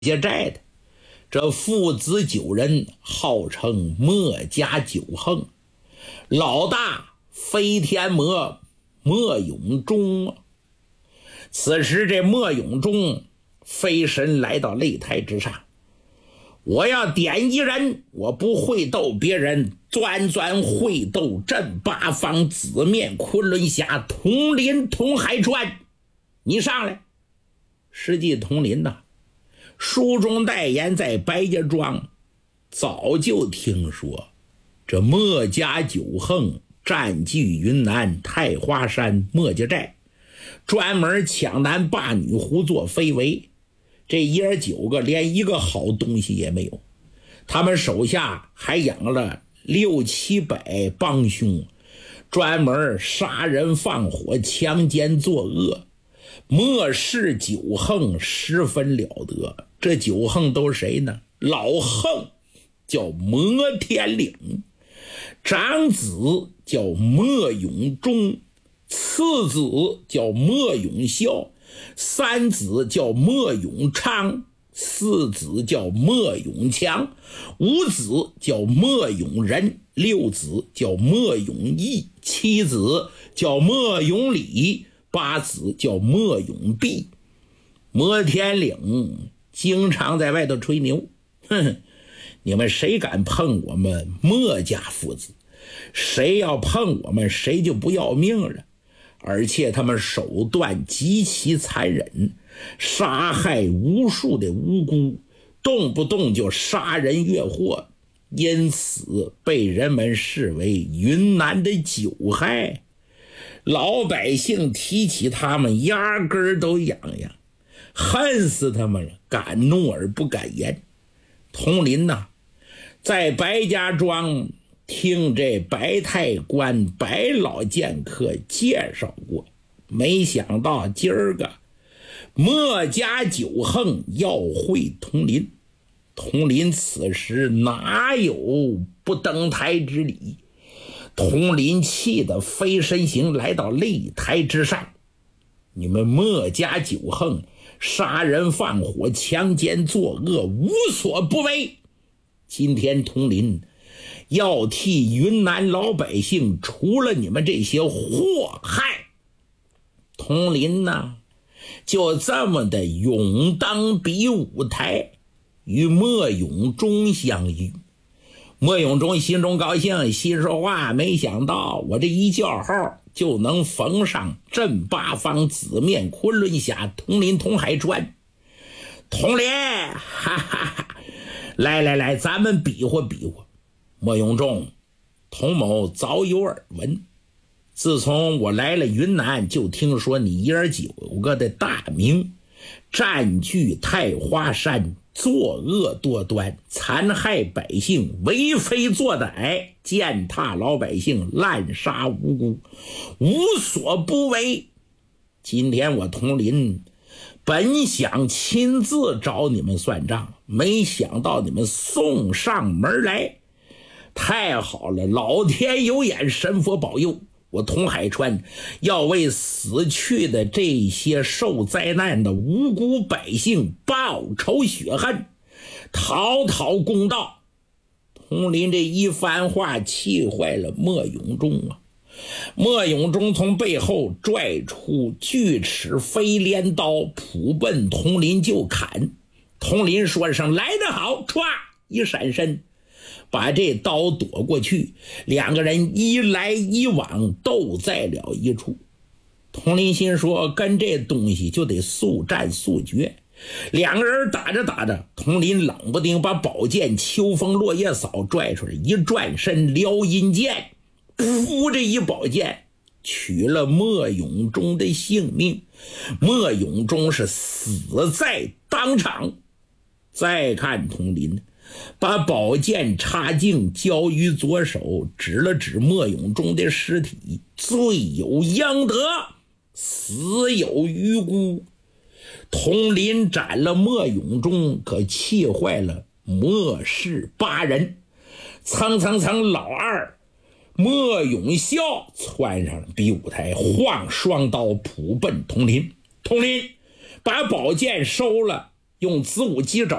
家寨的。这父子9人号称墨家九横，老大飞天魔莫永忠。此时这莫永忠飞身来到擂台之上，我要点一人，我不会斗别人，专会斗镇八方紫面昆仑峡统领统海川，你上来。实际统领呐，书中代言在白家庄早就听说这墨家九横占据云南太华山墨家寨，专门抢男霸女胡作非为，这爷9个连一个好东西也没有。他们手下还养了6、7百帮凶，专门杀人放火强奸作恶。墨氏九横十分了得，这九横都是谁呢？老横叫摩天岭，长子叫莫永忠，次子叫莫永孝，三子叫莫永昌，四子叫莫永强，五子叫莫永仁，六子叫莫永义，七子叫莫永礼，八子叫莫永弼。摩天岭经常在外头吹牛，你们谁敢碰我们莫家父子，谁要碰我们谁就不要命了。而且他们手段极其残忍，杀害无数的无辜，动不动就杀人越货，因此被人们视为云南的九害。老百姓提起他们压根儿都痒痒，恨死他们了，敢怒而不敢言。统领呐，在白家庄听这白太官白老剑客介绍过，没想到今儿个墨家九横要会统领。统领此时哪有不登台之理？统领气得飞身行来到擂台之上，你们墨家九横杀人放火强奸作恶无所不为，今天统领要替云南老百姓除了你们这些祸害。统领呢，就这么的勇登比武台，与莫永忠相遇。莫永忠心中高兴，心说哇，没想到我这一叫号就能逢上镇八方紫面昆仑峡统领统海川。统领，哈哈哈，来，咱们比划比划。莫永忠，童某早有耳闻，自从我来了云南，就听说你爷9个的大名，占据太华山，作恶多端，残害百姓，为非作歹，践踏老百姓，滥杀无辜，无所不为。今天我统领本想亲自找你们算账，没想到你们送上门来，太好了，老天有眼，神佛保佑，我统海川要为死去的这些受灾难的无辜百姓报仇雪恨，讨公道。统领这一番话气坏了莫永忠啊！莫永忠从背后拽出锯齿飞镰刀，扑奔统领就砍。统领说声来得好，歘一闪身，把这刀躲过去，两个人一来一往斗在了一处。统领心说跟这东西就得速战速决。两个人打着，统领冷不丁把宝剑秋风落叶扫拽出来，一转身撩阴剑，噗，这一宝剑取了莫永忠的性命。莫永忠是死在当场。再看统领把宝剑插进交于左手，指了指莫永忠的尸体，罪有应得，死有余辜。统领斩了莫永忠，可气坏了莫氏8人。蹭，老二莫永孝窜上了比武台，晃双刀扑奔统领。统领把宝剑收了， 用子午鸡爪